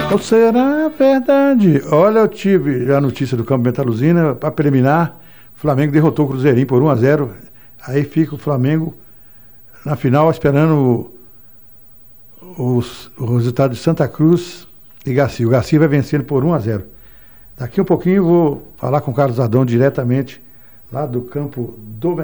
Ou será verdade? Olha, eu tive a notícia do Campo Metaluzina, para preliminar, o Flamengo derrotou o Cruzeirinho por 1-0. Aí fica o Flamengo na final esperando o resultado de Santa Cruz e Garcia. O Garcia vai vencendo por 1-0. Daqui um pouquinho eu vou falar com o Carlos Adão diretamente lá do campo do